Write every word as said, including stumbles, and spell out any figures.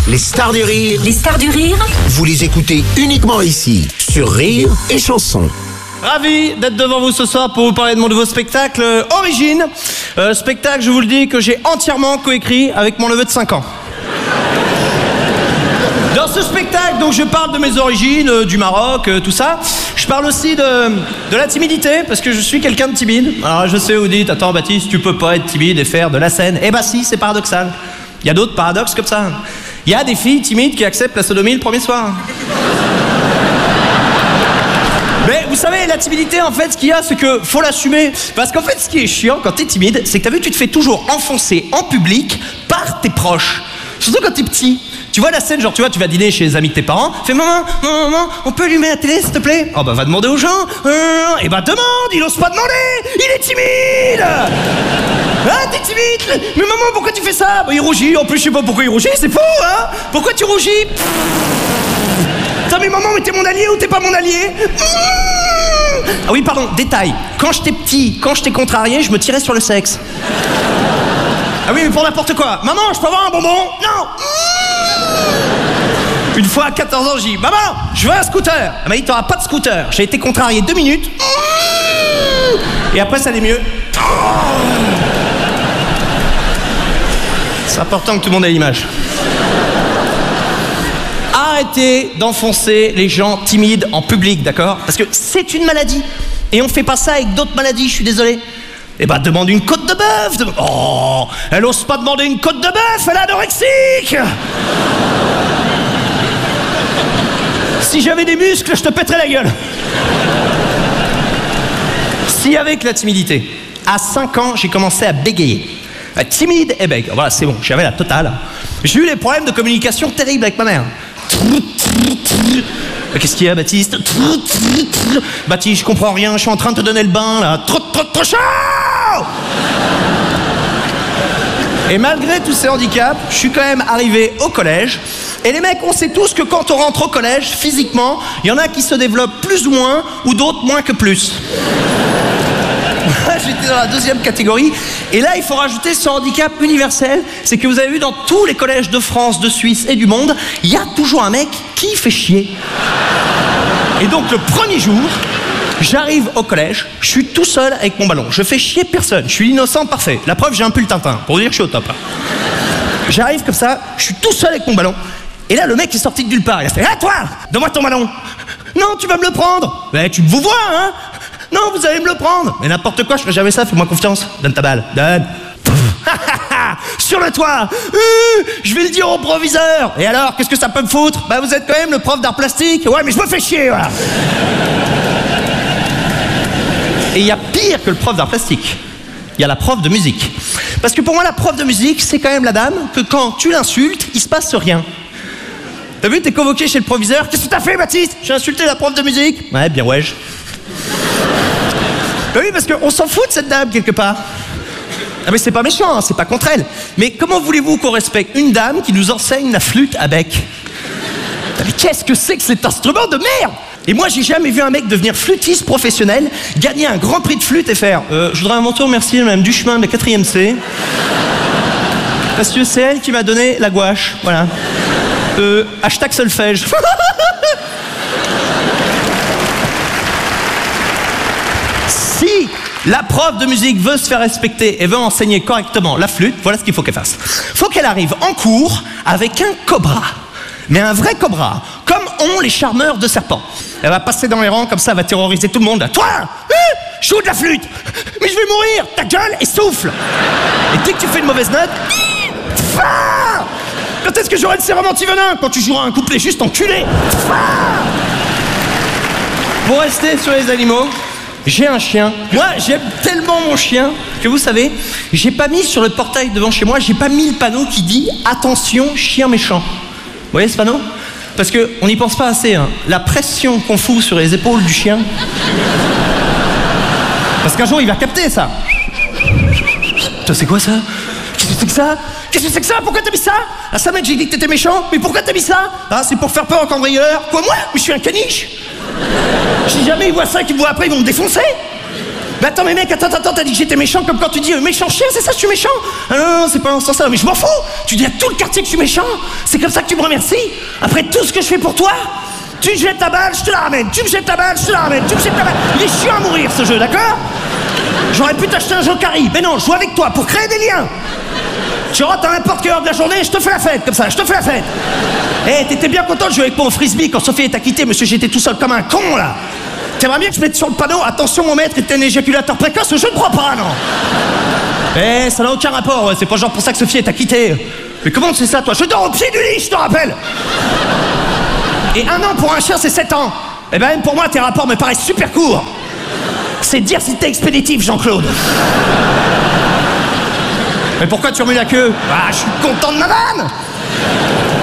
Les stars du rire. Les stars du rire. Vous les écoutez uniquement ici, sur Rire et Chanson. Ravi d'être devant vous ce soir pour vous parler de mon nouveau spectacle euh, Origine. Euh, spectacle, je vous le dis, que j'ai entièrement coécrit avec mon neveu de cinq ans. Dans ce spectacle, donc, je parle de mes origines, euh, du Maroc, euh, tout ça. Je parle aussi de, de la timidité, parce que je suis quelqu'un de timide. Alors je sais, vous dites, attends Baptiste, tu peux pas être timide et faire de la scène. Eh bah si, c'est paradoxal. Il y a d'autres paradoxes comme ça. Il y a des filles timides qui acceptent la sodomie le premier soir. Mais vous savez, la timidité, en fait, ce qu'il y a, c'est que faut l'assumer. Parce qu'en fait, ce qui est chiant quand t'es timide, c'est que t'as vu, tu te fais toujours enfoncer en public par tes proches. Surtout quand t'es petit. Tu vois la scène, genre, tu vois, tu vas dîner chez les amis de tes parents, fais maman, maman, maman, on peut allumer la télé, s'il te plaît? Oh bah va demander aux gens. Euh, et bah demande, il ose pas demander, il est timide. Ah, t'es timide. Mais maman, pourquoi tu fais ça? Bah il rougit, en plus je sais pas pourquoi il rougit, c'est faux, hein? Pourquoi tu rougis? Putain mais maman, mais t'es mon allié ou t'es pas mon allié? Mmh. Ah oui, pardon, détail, quand j'étais petit, quand j'étais contrarié, je me tirais sur le sexe. Ah oui, mais pour n'importe quoi. Maman, je peux avoir un bonbon? Non. Une fois à quatorze ans, j'ai dit, maman, je veux un scooter. Elle m'a dit, t'auras pas de scooter. J'ai été contrarié deux minutes. Et après, ça allait mieux. C'est important que tout le monde ait l'image. Arrêtez d'enfoncer les gens timides en public, d'accord? Parce que c'est une maladie. Et on fait pas ça avec d'autres maladies, je suis désolé. Eh ben, demande une côte de bœuf. De... Oh, elle ose pas demander une côte de bœuf, elle est anorexique. Si j'avais des muscles, je te pèterais la gueule. Si avec la timidité, à cinq ans, j'ai commencé à bégayer. Timide et bègue. Voilà, c'est bon, j'avais la totale. J'ai eu des problèmes de communication terribles avec ma mère. Qu'est-ce qu'il y a, Baptiste? Baptiste, je comprends rien, je suis en train de te donner le bain, là. Trop, trop, trop chaud! Et malgré tous ces handicaps, je suis quand même arrivé au collège. Et les mecs, on sait tous que quand on rentre au collège, physiquement, il y en a qui se développent plus ou moins, ou d'autres moins que plus. J'étais dans la deuxième catégorie. Et là, il faut rajouter ce handicap universel. C'est que vous avez vu dans tous les collèges de France, de Suisse et du monde, il y a toujours un mec qui fait chier. Et donc, le premier jour, j'arrive au collège, je suis tout seul avec mon ballon. Je fais chier personne. Je suis l'innocent parfait. La preuve, j'ai un pull Tintin, pour dire que je suis au top. J'arrive comme ça, je suis tout seul avec mon ballon. Et là, le mec est sorti de nulle part. Il a fait, ah, toi, donne-moi ton ballon. Non, tu vas me le prendre. Mais tu me vous vois, hein? Non, vous allez me le prendre. Mais n'importe quoi, je ferai jamais ça, fais-moi confiance. Donne ta balle, donne. Sur le toit. euh, Je vais le dire au proviseur. Et alors, qu'est-ce que ça peut me foutre? Bah, vous êtes quand même le prof d'art plastique. Ouais, mais je me fais chier, voilà. Et il y a pire que le prof d'art plastique. Il y a la prof de musique. Parce que pour moi, la prof de musique, c'est quand même la dame que quand tu l'insultes, il se passe rien. T'as vu, t'es convoqué chez le proviseur. Qu'est-ce que t'as fait, Baptiste? J'ai insulté la prof de musique. Ouais, bien ouais. Ben oui, parce qu'on s'en fout de cette dame, quelque part. Ah mais c'est pas méchant, hein, c'est pas contre elle. Mais comment voulez-vous qu'on respecte une dame qui nous enseigne la flûte à bec? Mais qu'est-ce que c'est que cet instrument de merde? Et moi, j'ai jamais vu un mec devenir flûtiste professionnel, gagner un grand prix de flûte et faire euh, je voudrais à mon tour remercier Madame Duchemin de la quatrième C. Parce que c'est elle qui m'a donné la gouache, voilà. Euh, hashtag solfège. Si la prof de musique veut se faire respecter et veut enseigner correctement la flûte, voilà ce qu'il faut qu'elle fasse. Faut qu'elle arrive en cours avec un cobra. Mais un vrai cobra, comme ont les charmeurs de serpents. Elle va passer dans les rangs, comme ça, elle va terroriser tout le monde. Toi, hein, joue de la flûte. Mais je vais mourir, ta gueule et souffle. Et dès que tu fais une mauvaise note, ah, quand est-ce que j'aurai le sérum anti-venin? Quand tu joueras un couplet juste enculé. Ah. Pour rester sur les animaux, j'ai un chien. Moi, j'aime tellement mon chien que vous savez, j'ai pas mis sur le portail devant chez moi, j'ai pas mis le panneau qui dit « Attention, chien méchant ». Vous voyez ce panneau? Parce qu'on n'y pense pas assez, hein. La pression qu'on fout sur les épaules du chien. Parce qu'un jour, il va capter ça. Toi, c'est quoi ça? Qu'est-ce que c'est que ça? Qu'est-ce que c'est que ça? Pourquoi t'as mis ça? Ah ça mec, j'ai dit que t'étais méchant. Mais pourquoi t'as mis ça? Ah c'est pour faire peur aux cambrioleurs. Quoi moi? Mais je suis un caniche. Si jamais ils voient ça, qu'ils me voient après, ils vont me défoncer. Mais attends, mais mec, attends, attends, t'as dit que j'étais méchant comme quand tu dis euh, méchant chien, c'est ça, je suis méchant? Ah non, non, c'est pas dans ce sens-là, mais je m'en fous. Tu dis à tout le quartier que je suis méchant. C'est comme ça que tu me remercies? Après tout ce que je fais pour toi? Tu me jettes ta balle, je te la ramène. Tu me jettes ta balle, je te la ramène. Tu me jettes ta balle. Il est chiant à mourir ce jeu, d'accord? J'aurais pu t'acheter un Jokari, mais non, je joue avec toi pour créer des liens. Tu rentres à n'importe quelle heure de la journée, je te fais la fête, comme ça, je te fais la fête. Eh, hey, t'étais bien content de jouer avec moi au frisbee quand Sophie t'a quitté, monsieur, j'étais tout seul comme un con, là. T'aimerais bien que je mette sur le panneau, attention mon maître est un éjaculateur précoce, je ne crois pas, non. Eh, hey, ça n'a aucun rapport, ouais. C'est pas genre pour ça que Sophie t'a quitté. Mais comment tu sais ça, toi? Je dors au pied du lit, je te rappelle. Et un an pour un chien, c'est sept ans. Eh ben, même pour moi, tes rapports me paraissent super courts. C'est dire si t'es expéditif, Jean-Claude. Mais pourquoi tu remues la queue? Ah, je suis content de ma vanne.